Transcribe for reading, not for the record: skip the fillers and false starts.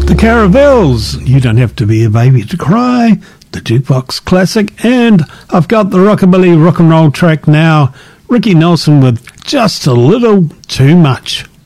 The Caravels, You Don't Have to Be a Baby to Cry, the Jukebox Classic, and I've got the Rockabilly Rock and Roll track now, Ricky Nelson with Just a Little Too Much.